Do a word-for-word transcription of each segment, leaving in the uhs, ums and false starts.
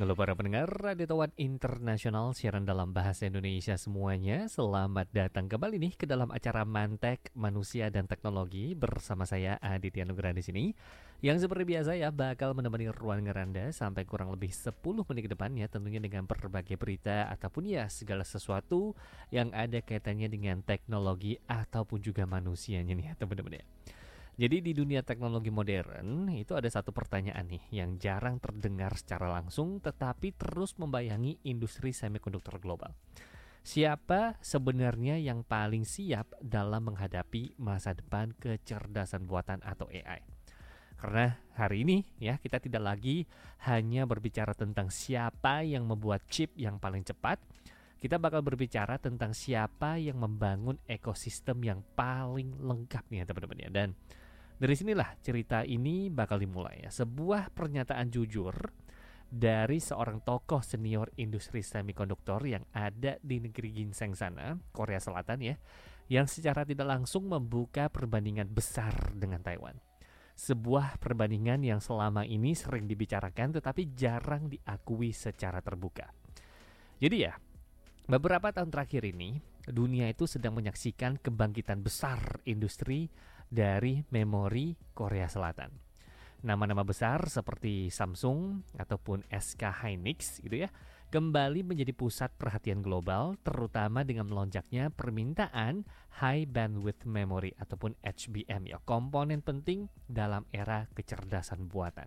Halo para pendengar Radio Taiwan Internasional, siaran dalam bahasa Indonesia semuanya. Selamat datang kembali nih ke dalam acara Mantek Manusia dan Teknologi bersama saya Aditya Nugraha di sini. Yang seperti biasa ya bakal menemani ruangan Anda sampai kurang lebih sepuluh menit ke depan ya, tentunya dengan berbagai berita ataupun ya segala sesuatu yang ada kaitannya dengan teknologi ataupun juga manusianya nih ya teman-teman ya. Jadi di dunia teknologi modern itu ada satu pertanyaan nih yang jarang terdengar secara langsung tetapi terus membayangi industri semikonduktor global. Siapa sebenarnya yang paling siap dalam menghadapi masa depan kecerdasan buatan atau A I? Karena hari ini ya kita tidak lagi hanya berbicara tentang siapa yang membuat chip yang paling cepat. Kita bakal berbicara tentang siapa yang membangun ekosistem yang paling lengkap nih ya teman-teman ya. Dan dari sinilah cerita ini bakal dimulai ya. Sebuah pernyataan jujur dari seorang tokoh senior industri semikonduktor yang ada di negeri Ginseng sana, Korea Selatan ya, yang secara tidak langsung membuka perbandingan besar dengan Taiwan. Sebuah perbandingan yang selama ini sering dibicarakan tetapi jarang diakui secara terbuka. Jadi ya, beberapa tahun terakhir ini, dunia itu sedang menyaksikan kebangkitan besar industri dari memori Korea Selatan. Nama-nama besar seperti Samsung ataupun S K Hynix gitu ya, kembali menjadi pusat perhatian global, terutama dengan melonjaknya permintaan High Bandwidth Memory ataupun H B M ya, komponen penting dalam era kecerdasan buatan.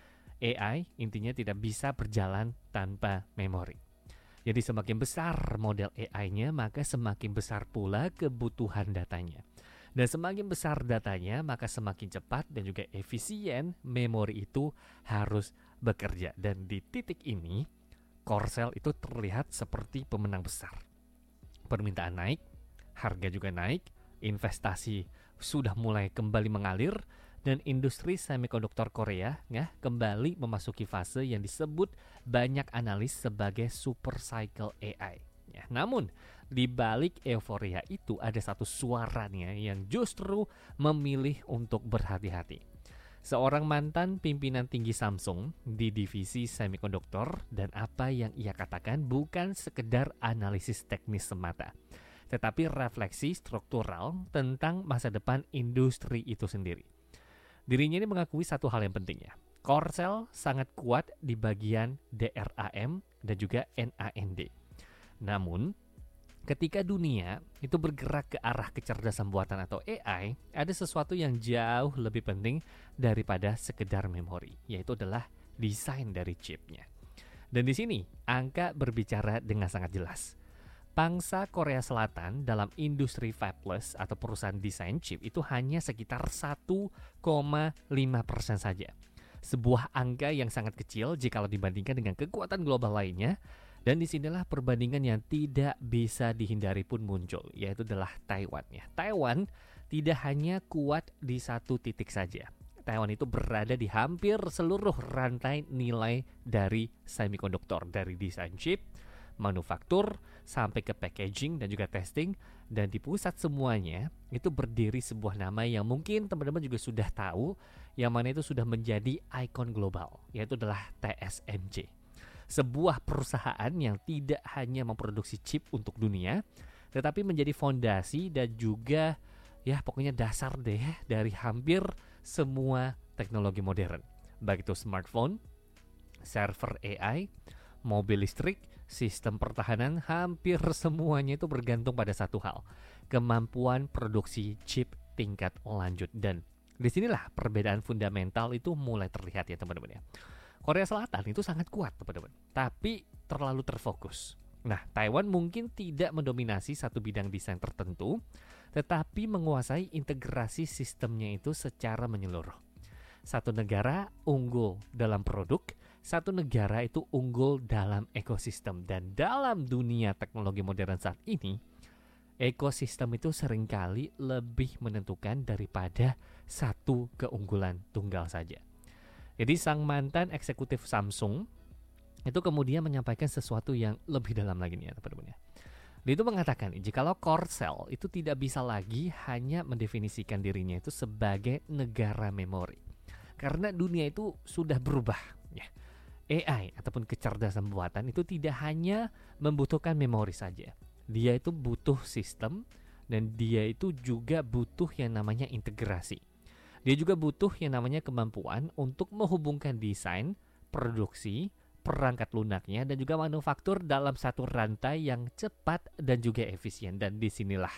A I intinya tidak bisa berjalan tanpa memori. Jadi semakin besar model A I-nya, maka semakin besar pula kebutuhan datanya. Dan semakin besar datanya, maka semakin cepat dan juga efisien memori itu harus bekerja. Dan di titik ini, Korsel itu terlihat seperti pemenang besar. Permintaan naik, harga juga naik, investasi sudah mulai kembali mengalir, dan industri semikonduktor Korea ya, kembali memasuki fase yang disebut banyak analis sebagai super cycle A I. Ya, namun, di balik euforia itu ada satu suaranya yang justru memilih untuk berhati-hati. Seorang mantan pimpinan tinggi Samsung di divisi semikonduktor, dan apa yang ia katakan bukan sekedar analisis teknis semata, tetapi refleksi struktural tentang masa depan industri itu sendiri. Dirinya ini mengakui satu hal yang penting ya. Korsel sangat kuat di bagian D R A M dan juga N A N D. Namun, ketika dunia itu bergerak ke arah kecerdasan buatan atau A I, ada sesuatu yang jauh lebih penting daripada sekedar memori, yaitu adalah desain dari chipnya. Dan di sini, angka berbicara dengan sangat jelas. Bangsa Korea Selatan dalam industri fabless atau perusahaan desain chip itu hanya sekitar satu koma lima persen saja. Sebuah angka yang sangat kecil jika dibandingkan dengan kekuatan global lainnya. Dan disinilah perbandingan yang tidak bisa dihindari pun muncul, yaitu adalah Taiwan. Ya. Taiwan tidak hanya kuat di satu titik saja. Taiwan itu berada di hampir seluruh rantai nilai dari semikonduktor, dari desain chip, manufaktur, sampai ke packaging dan juga testing. Dan di pusat semuanya itu berdiri sebuah nama yang mungkin teman-teman juga sudah tahu, yang mana itu sudah menjadi ikon global, yaitu adalah T S M C. Sebuah perusahaan yang tidak hanya memproduksi chip untuk dunia, tetapi menjadi fondasi dan juga ya pokoknya dasar deh dari hampir semua teknologi modern. Baik itu smartphone, server A I, mobil listrik, sistem pertahanan, hampir semuanya itu bergantung pada satu hal, kemampuan produksi chip tingkat lanjut. Dan disinilah perbedaan fundamental itu mulai terlihat ya teman-teman ya. Korea Selatan itu sangat kuat teman-teman, tapi terlalu terfokus. Nah, Taiwan mungkin tidak mendominasi satu bidang desain tertentu, tetapi menguasai integrasi sistemnya itu secara menyeluruh. Satu negara unggul dalam produk, satu negara itu unggul dalam ekosistem. Dan dalam dunia teknologi modern saat ini, ekosistem itu seringkali lebih menentukan daripada satu keunggulan tunggal saja. Jadi sang mantan eksekutif Samsung itu kemudian menyampaikan sesuatu yang lebih dalam lagi nih ya teman-teman ya. Dia itu mengatakan, jikalau Korsel itu tidak bisa lagi hanya mendefinisikan dirinya itu sebagai negara memori. Karena dunia itu sudah berubah ya. A I ataupun kecerdasan buatan itu tidak hanya membutuhkan memori saja. Dia itu butuh sistem dan dia itu juga butuh yang namanya integrasi. Dia juga butuh yang namanya kemampuan untuk menghubungkan desain, produksi, perangkat lunaknya dan juga manufaktur dalam satu rantai yang cepat dan juga efisien. Dan disinilah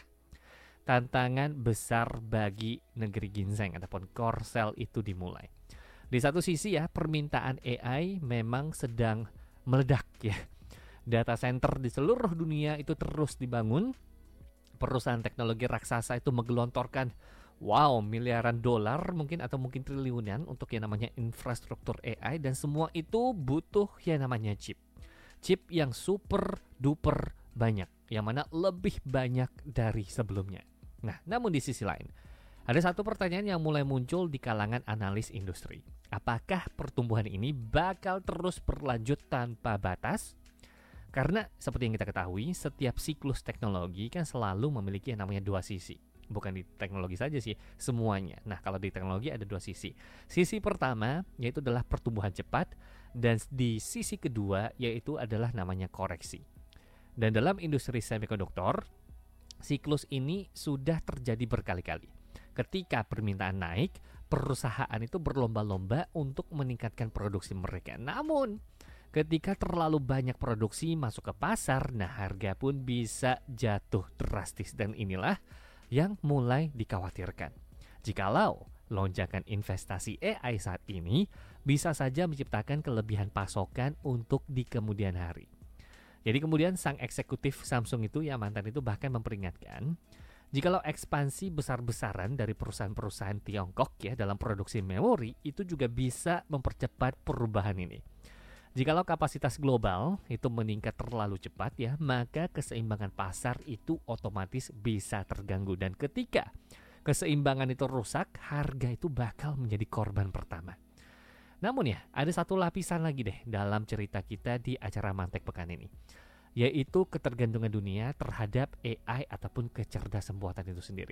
tantangan besar bagi negeri ginseng ataupun Korsel itu dimulai. Di satu sisi ya, permintaan A I memang sedang meledak ya. Data center di seluruh dunia itu terus dibangun. Perusahaan teknologi raksasa itu menggelontorkan wow miliaran dolar mungkin atau mungkin triliunan untuk yang namanya infrastruktur A I, dan semua itu butuh yang namanya chip. Chip yang super duper banyak, yang mana lebih banyak dari sebelumnya. Nah, namun di sisi lain, ada satu pertanyaan yang mulai muncul di kalangan analis industri. Apakah pertumbuhan ini bakal terus berlanjut tanpa batas? Karena seperti yang kita ketahui, setiap siklus teknologi kan selalu memiliki yang namanya dua sisi. Bukan di teknologi saja sih, semuanya. Nah, kalau di teknologi ada dua sisi. Sisi pertama yaitu adalah pertumbuhan cepat, dan di sisi kedua yaitu adalah namanya koreksi. Dan dalam industri semikonduktor, siklus ini sudah terjadi berkali-kali. Ketika permintaan naik, perusahaan itu berlomba-lomba untuk meningkatkan produksi mereka. Namun, ketika terlalu banyak produksi masuk ke pasar, nah harga pun bisa jatuh drastis, dan inilah yang mulai dikhawatirkan. Jikalau lonjakan investasi A I saat ini bisa saja menciptakan kelebihan pasokan untuk di kemudian hari. Jadi kemudian sang eksekutif Samsung itu ya mantan itu bahkan memperingatkan, jikalau ekspansi besar-besaran dari perusahaan-perusahaan Tiongkok ya dalam produksi memori itu juga bisa mempercepat perubahan ini. Jikalau kapasitas global itu meningkat terlalu cepat ya, maka keseimbangan pasar itu otomatis bisa terganggu. Dan ketika keseimbangan itu rusak, harga itu bakal menjadi korban pertama. Namun ya, ada satu lapisan lagi deh dalam cerita kita di acara Mantek pekan ini, yaitu ketergantungan dunia terhadap A I ataupun kecerdasan buatan itu sendiri.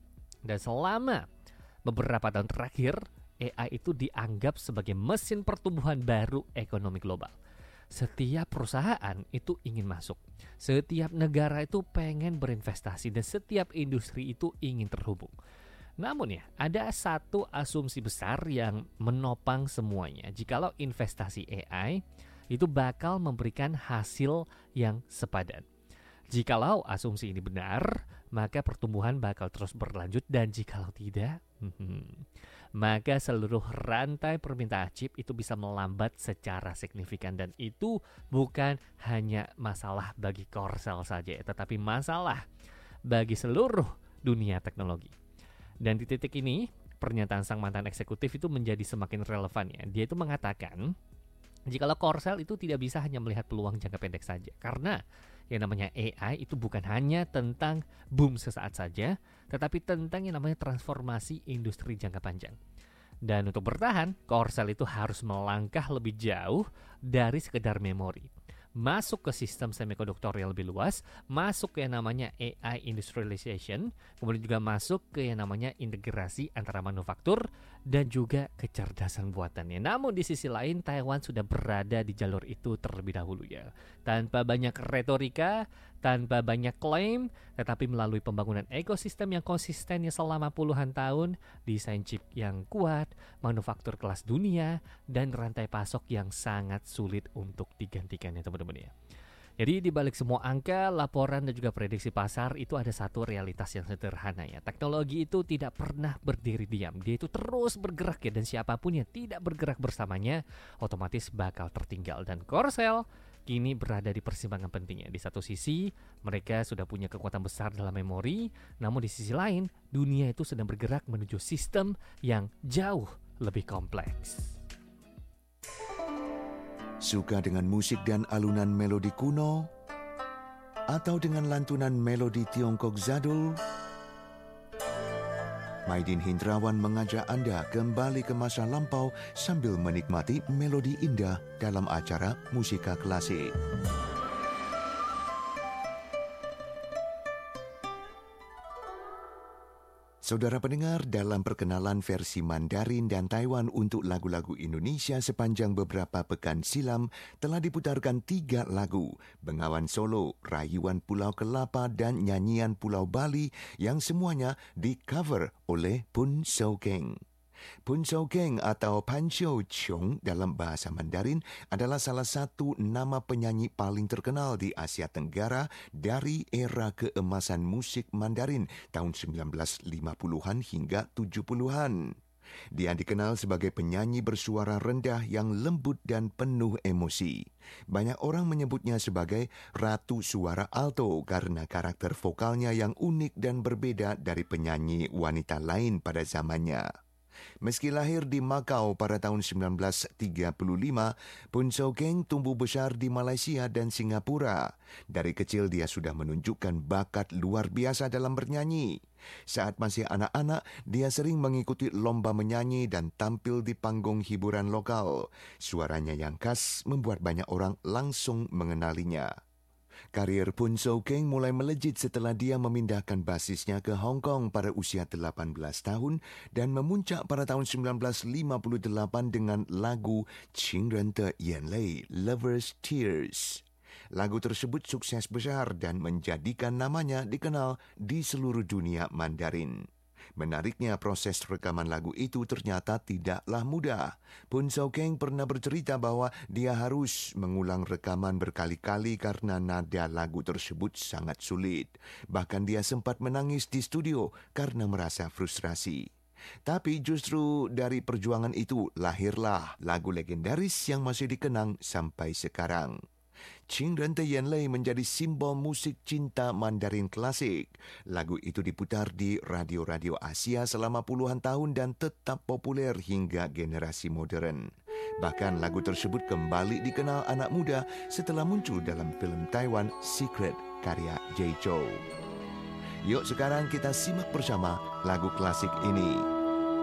Dan selama beberapa tahun terakhir, A I itu dianggap sebagai mesin pertumbuhan baru ekonomi global. Setiap perusahaan itu ingin masuk. Setiap negara itu pengen berinvestasi dan setiap industri itu ingin terhubung. Namun ya, ada satu asumsi besar yang menopang semuanya. Jikalau investasi A I itu bakal memberikan hasil yang sepadan. Jikalau asumsi ini benar, maka pertumbuhan bakal terus berlanjut, dan jikalau tidak, hmm, maka seluruh rantai permintaan chip itu bisa melambat secara signifikan. Dan itu bukan hanya masalah bagi Korsel saja, tetapi masalah bagi seluruh dunia teknologi. Dan di titik ini, pernyataan sang mantan eksekutif itu menjadi semakin relevan ya. Dia itu mengatakan, jikalau Korsel itu tidak bisa hanya melihat peluang jangka pendek saja, karena yang namanya A I itu bukan hanya tentang boom sesaat saja, tetapi tentang yang namanya transformasi industri jangka panjang. Dan untuk bertahan, Korsel itu harus melangkah lebih jauh dari sekedar memori. Masuk ke sistem semikonduktor yang lebih luas, masuk ke yang namanya A I industrialization, kemudian juga masuk ke yang namanya integrasi antara manufaktur dan juga kecerdasan buatannya. Namun di sisi lain, Taiwan sudah berada di jalur itu terlebih dahulu ya. Tanpa banyak retorika, tanpa banyak klaim, tetapi melalui pembangunan ekosistem yang konsistennya selama puluhan tahun, desain chip yang kuat, manufaktur kelas dunia, dan rantai pasok yang sangat sulit untuk digantikan ya teman-teman ya. Jadi di balik semua angka, laporan dan juga prediksi pasar itu ada satu realitas yang sederhana ya. Teknologi itu tidak pernah berdiri diam. Dia itu terus bergerak ya, dan siapapun yang tidak bergerak bersamanya otomatis bakal tertinggal. Dan Korsel kini berada di persimpangan pentingnya. Di satu sisi, mereka sudah punya kekuatan besar dalam memori, namun di sisi lain, dunia itu sedang bergerak menuju sistem yang jauh lebih kompleks. Suka dengan musik dan alunan melodi kuno? Atau dengan lantunan melodi Tiongkok Zadul? Maidin Hindrawan mengajak Anda kembali ke masa lampau sambil menikmati melodi indah dalam acara Musika Klasik. Saudara pendengar, dalam perkenalan versi Mandarin dan Taiwan untuk lagu-lagu Indonesia sepanjang beberapa pekan silam, telah diputarkan tiga lagu, Bengawan Solo, Rayuan Pulau Kelapa dan Nyanyian Pulau Bali yang semuanya di-cover oleh Pun So Keng. Pun So Keng atau Pan Xiu Chong dalam bahasa Mandarin adalah salah satu nama penyanyi paling terkenal di Asia Tenggara dari era keemasan musik Mandarin tahun sembilan belas lima puluhan hingga tujuh puluhan. Dia dikenal sebagai penyanyi bersuara rendah yang lembut dan penuh emosi. Banyak orang menyebutnya sebagai Ratu Suara Alto karena karakter vokalnya yang unik dan berbeda dari penyanyi wanita lain pada zamannya. Meski lahir di Macau pada tahun sembilan belas tiga puluh lima, Pun So Keng tumbuh besar di Malaysia dan Singapura. Dari kecil dia sudah menunjukkan bakat luar biasa dalam bernyanyi. Saat masih anak-anak, dia sering mengikuti lomba menyanyi dan tampil di panggung hiburan lokal. Suaranya yang khas membuat banyak orang langsung mengenalinya. Karir Pun So Keng mulai melejit setelah dia memindahkan basisnya ke Hong Kong pada usia delapan belas tahun dan memuncak pada tahun sembilan belas lima puluh delapan dengan lagu Qing Ren de Yanlei, Lover's Tears. Lagu tersebut sukses besar dan menjadikan namanya dikenal di seluruh dunia Mandarin. Menariknya, proses rekaman lagu itu ternyata tidaklah mudah. Pun So Keng pernah bercerita bahwa dia harus mengulang rekaman berkali-kali karena nada lagu tersebut sangat sulit. Bahkan dia sempat menangis di studio karena merasa frustrasi. Tapi justru dari perjuangan itu lahirlah lagu legendaris yang masih dikenang sampai sekarang. Qing Ren de Yanlei menjadi simbol musik cinta Mandarin klasik. Lagu itu diputar di radio-radio Asia selama puluhan tahun dan tetap populer hingga generasi modern. Bahkan lagu tersebut kembali dikenal anak muda setelah muncul dalam film Taiwan Secret karya Jay Chou. Yuk sekarang kita simak bersama lagu klasik ini.